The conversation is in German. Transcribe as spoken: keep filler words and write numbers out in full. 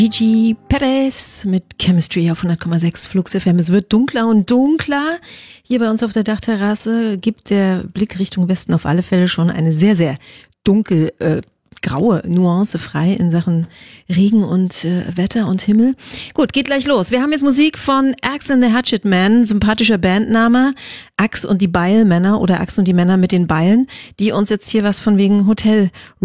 Gigi Perez mit Chemistry auf hundert Komma sechs Flux F M. Es wird dunkler und dunkler. Hier bei uns auf der Dachterrasse gibt der Blick Richtung Westen auf alle Fälle schon eine sehr, sehr dunkel äh, graue Nuance frei in Sachen Regen und äh, Wetter und Himmel. Gut, geht gleich los. Wir haben jetzt Musik von Axe and the Hatchet Man, sympathischer Bandname. Axe und die Beilmänner oder Axe und die Männer mit den Beilen, die uns jetzt hier was von wegen Hotel